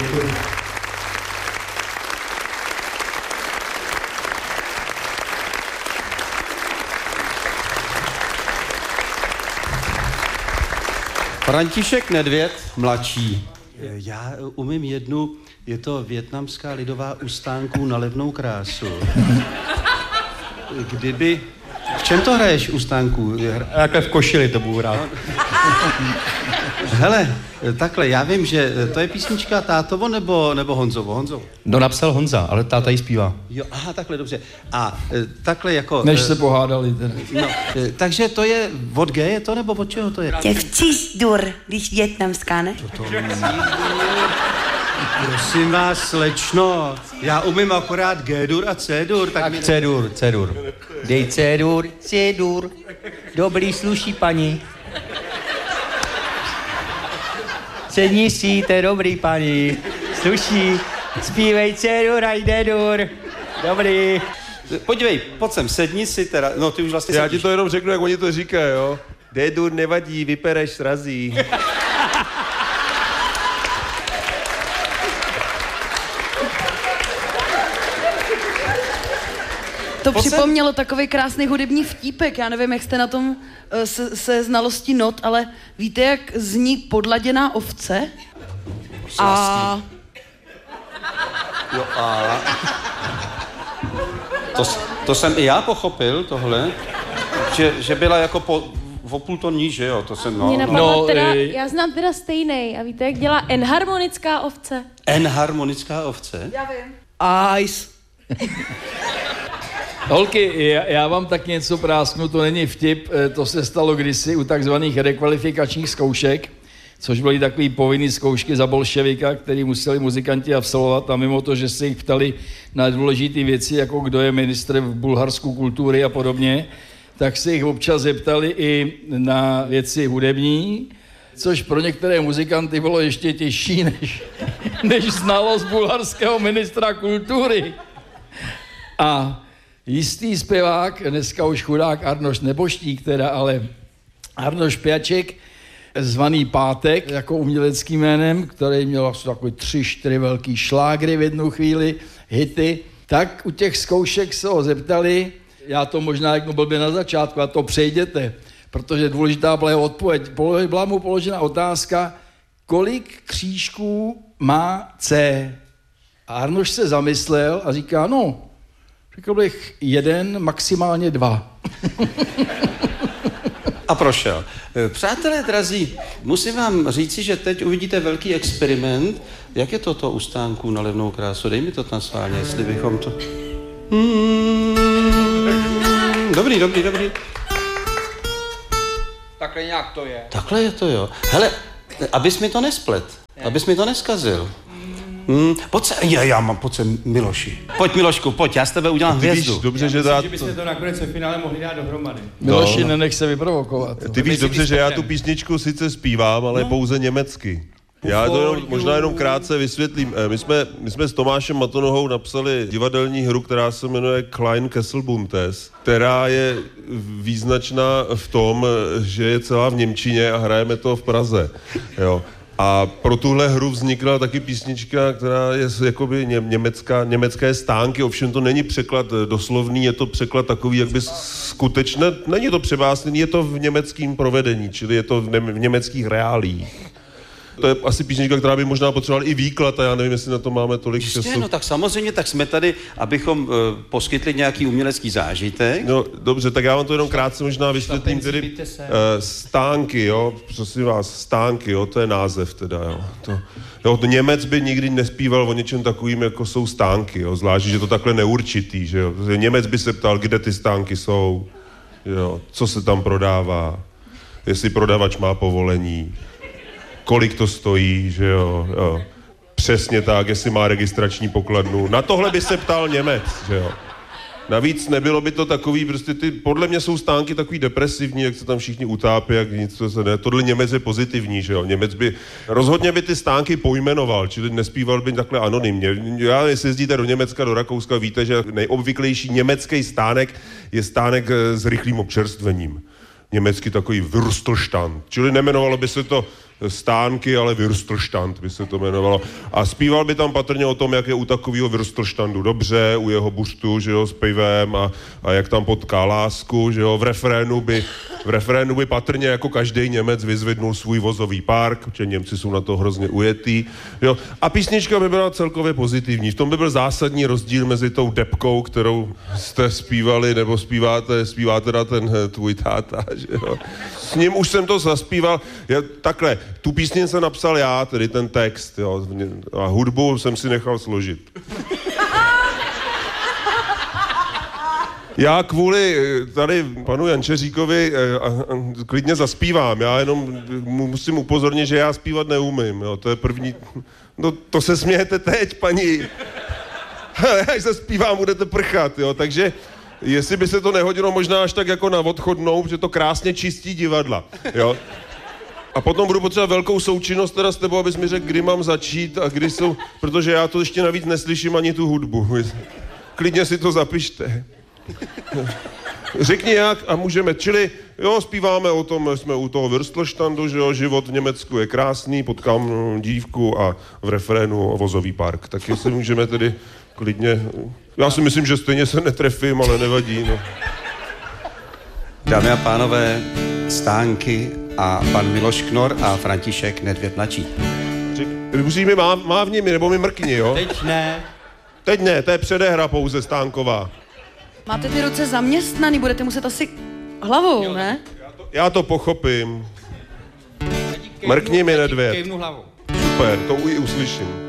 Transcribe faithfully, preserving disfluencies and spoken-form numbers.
Děkuji. František Nedvěd, mladší. Já umím jednu, je to vietnamská lidová u stánků na levnou krásu. Kdyby... V čem to hraješ u stánků? Takhle v košili to budu hrát. Hele, takhle, já vím, že to je písnička Tátovo nebo, nebo Honzovo? Honzovo. No napsal Honza, ale táta ji zpívá. Jo, aha, takhle, dobře. A takhle jako... Než se pohádali teda. No, takže to je od G, je to, nebo od čeho to je? Děvčíš dur, když vietnamská, ne? To to Prosím vás, slečno, já umím akorát G-dur a C-dur, tak... Tak mi... C-dur, C-dur. Dej C-dur, C-dur. Dobrý sluší, paní. Sedni si, to je dobrý, paní. Sluší. Zpívej C-dur a jde dur. Dobrý. Podívej, pojď sem, sedni si teda, no ty už vlastně Já sedíš. ti to jenom řeknu, jak oni to říkají, jo. D-dur nevadí, vypereš srazí. To připomnělo takový krásný hudební vtípek. Já nevím, jak jste na tom se, se znalostí not, ale víte, jak zní podladěná ovce? A... Jo, a... To, to jsem i já pochopil, tohle, že, že byla jako po, o půl ton níže, jo, to jsem, no, Mě no. napadla No, teda, ej. já znám teda stejnej a víte, jak dělá enharmonická ovce? Enharmonická ovce? Já vím. Ice. Holky, já, já vám tak něco prásknu, to není vtip, to se stalo kdysi u takzvaných rekvalifikačních zkoušek, což byly takový povinný zkoušky za bolševika, který museli muzikanti absolvovat a mimo to, že se jich ptali na důležité věci, jako kdo je ministr v Bulharsku kultury a podobně, tak se jich občas zeptali i na věci hudební, což pro některé muzikanty bylo ještě těžší než, než znalost bulharského ministra kultury. A jistý zpěvák, dneska už chudák Arnoš Neboštík teda, ale Arnoš Pjaček, zvaný Pátek, jako uměleckým jménem, který měl asi takový tři, čtyři velký šlágry v jednu chvíli, hity, tak u těch zkoušek se ho zeptali, já to možná řeknu blbě na začátku, a to přejděte, protože důležitá byla jeho odpověď. Byla mu položena otázka, kolik křížků má C? A Arnoš se zamyslel a říká, no, řekl bych jeden, maximálně dva. A prošel. Přátelé drazí, musím vám říci, že teď uvidíte velký experiment. Jak je toto u stánků na levnou krásu? Dej mi to tam sválně, jestli bychom to... Hmm. Dobrý, dobrý, dobrý. Takhle nějak to je. Takhle je to, jo. Hele, abys mi to nesplet, abys mi to neskazil. Hmm, pojď se, já, já mám, pojď se, Miloši. Pojď, Milošku, pojď, já z tebe udělám Ty hvězdu. víš dobře, že Myslím, dá... že bychom to nakonec ve finále mohli dát dohromady. Miloši, no. Nenech se vyprovokovat. Ty víš dobře, že já tu písničku sice zpívám, ale no. pouze německy. Já to jenom, možná jenom krátce vysvětlím. My jsme, my jsme s Tomášem Matonohou napsali divadelní hru, která se jmenuje Klein Kesselbuntes, která je význačná v tom, že je celá v němčině a hrajeme to v Praze. Jo. A pro tuhle hru vznikla taky písnička, která je jakoby ně, německá, německé stánky, ovšem to není překlad doslovný, je to překlad takový, jak by skutečně, není to přebásněný, je to v německém provedení, čili je to v, ne, v německých reálích. To je asi písnička, která by možná potřebovala i výklad a já nevím, jestli na to máme tolik Jistě, času. no tak samozřejmě, tak jsme tady, abychom uh, poskytli nějaký umělecký zážitek. No dobře, tak já vám to jenom krátce možná vysvětlím, tedy uh, stánky, jo, prosím vás, stánky, jo, to je název teda, jo. To, jo, to Němec by nikdy nespíval o něčem takovým, jako jsou stánky, jo, zvlášť, že to takhle neurčitý, že jo. Němec by se ptal, kde ty stánky jsou, jo, co se tam prodává, jestli prodavač má povolení, kolik to stojí, že jo, jo. Přesně tak, jestli má registrační pokladnu. Na tohle by se ptal Němec, že jo. Navíc nebylo by to takový, prostě ty, podle mě jsou stánky takový depresivní, jak se tam všichni utápí, jak nic to se ne. Tohle Němec je pozitivní, že jo. Němec by, rozhodně by ty stánky pojmenoval, čili nespíval by takhle anonymně. Já, jestli jezdíte do Německa, do Rakouska, víte, že nejobvyklejší německý stánek je stánek s rychlým občerstvením. Německy takový Würstelstand. Čili nemenovalo by se to stánky, ale Würstelstand by se to jmenovalo. A zpíval by tam patrně o tom, jak je u takového Würstelstandu dobře, u jeho buštu, že jo, s pivem a, a jak tam potká lásku, že jo, v refrénu by, v refrénu by patrně jako každý Němec vyzvednul svůj vozový park, protože Němci jsou na to hrozně ujetý, jo. A písnička by byla celkově pozitivní. V tom by byl zásadní rozdíl mezi tou debkou, kterou jste zpívali, nebo zpíváte, zpívá teda ten tvůj táta, že jo. S ním už jsem to zaspíval. Já, takhle, tu písně jsem napsal já, tedy ten text, jo, a hudbu jsem si nechal složit. Já kvůli tady panu Jančeříkovi klidně zaspívám, já jenom musím upozornit, že já zpívat neumím, jo, to je první, no to se smějete teď, paní, až zaspívám, budete prchat, jo, takže jestli by se to nehodilo možná až tak jako na odchodnou, protože to krásně čistí divadla, jo. A potom budu potřebovat velkou součinnost teda s tebou, abys mi řekl, kdy mám začít a kdy jsou, protože já to ještě navíc neslyším ani tu hudbu. Klidně si to zapište. Řekni jak a můžeme, čili jo, zpíváme o tom, jsme u toho Würstelstandu, že jo, život v Německu je krásný, potkám dívku a v refrénu vozový park. Tak jestli můžeme tedy klidně, já si myslím, že stejně se netrefím, ale nevadí, no. Dámy a pánové, Stánky a pan Miloš Knor a František Nedvěd mladší. Musí mi máv, mávni mi, nebo mi mrkni, jo? Teď ne. Teď ne, to je předehra pouze Stánková. Máte ty ruce zaměstnaný, budete muset asi hlavou, jo, ne? Já to, já to pochopím. Mrkni mi, Nedvěd. Kejvnu hlavou. Super, to i uslyším.